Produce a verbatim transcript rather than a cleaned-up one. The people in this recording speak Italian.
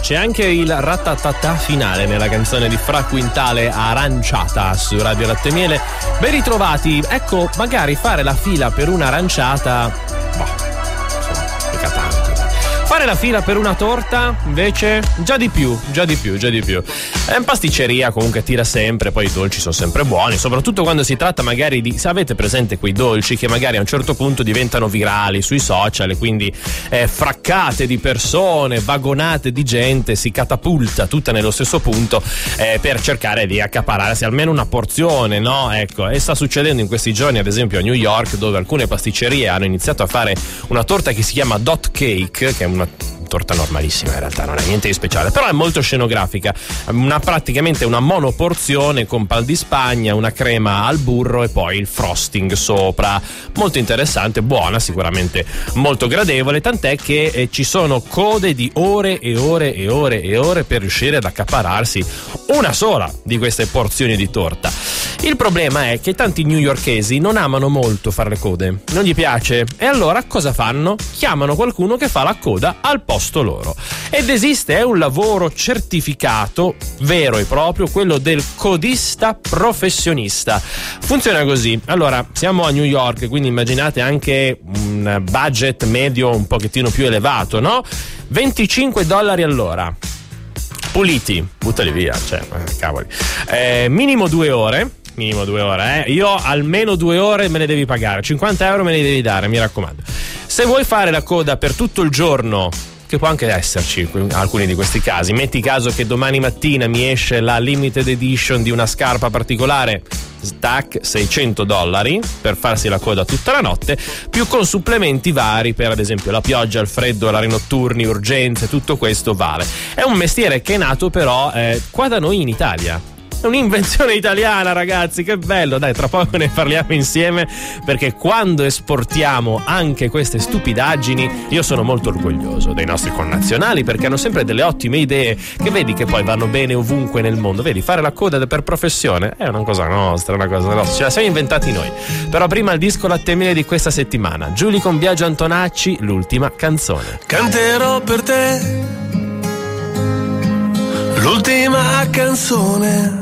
c'è anche il ratatatà finale nella canzone di Fra Quintale, Aranciata, su Radio Latte e Miele. Ben ritrovati. Ecco, magari fare la fila per un'aranciata, boh, insomma, mica tanto. Fare la fila per una torta, invece, già di più, già di più, già di più. È in pasticceria, comunque tira sempre, poi i dolci sono sempre buoni, soprattutto quando si tratta magari di, se avete presente quei dolci che magari a un certo punto diventano virali sui social e quindi eh, fraccate di persone, vagonate di gente, si catapulta tutta nello stesso punto eh, per cercare di accapararsi almeno una porzione, no? Ecco, e sta succedendo in questi giorni, ad esempio a New York, dove alcune pasticcerie hanno iniziato a fare una torta che si chiama Dot Cake, che è una torta normalissima, in realtà non è niente di speciale, però è molto scenografica, una, praticamente una monoporzione con pal di Spagna, una crema al burro e poi il frosting sopra, molto interessante, buona, sicuramente molto gradevole, tant'è che eh, ci sono code di ore e ore e ore e ore per riuscire ad accapararsi una sola di queste porzioni di torta. Il problema è che tanti newyorkesi non amano molto fare le code, non gli piace, e allora cosa fanno? Chiamano qualcuno che fa la coda al posto loro. Ed esiste, è un lavoro certificato, vero e proprio, quello del codista professionista. Funziona così. Allora, siamo a New York, quindi immaginate anche un budget medio un pochettino più elevato, no? venticinque dollari all'ora. Puliti, buttali via, cioè, eh, cavoli. Eh, minimo due ore. Minimo due ore, eh. Io almeno due ore me le devi pagare, cinquanta euro me li devi dare, mi raccomando. Se vuoi fare la coda per tutto il giorno, che può anche esserci in alcuni di questi casi, metti caso che domani mattina mi esce la limited edition di una scarpa particolare, stack seicento dollari per farsi la coda tutta la notte, più con supplementi vari per ad esempio la pioggia, il freddo, orari notturni, urgenze, tutto questo vale. È un mestiere che è nato però eh, qua da noi in Italia. È un'invenzione italiana, ragazzi, che bello. Dai, tra poco ne parliamo insieme, perché quando esportiamo anche queste stupidaggini io sono molto orgoglioso dei nostri connazionali, perché hanno sempre delle ottime idee che vedi che poi vanno bene ovunque nel mondo. Vedi, fare la coda per professione è una cosa nostra, una cosa nostra, ce la siamo inventati noi. Però prima il disco Latte e Miele di questa settimana, Giulia con Biagio Antonacci, l'ultima canzone. Canterò per te l'ultima canzone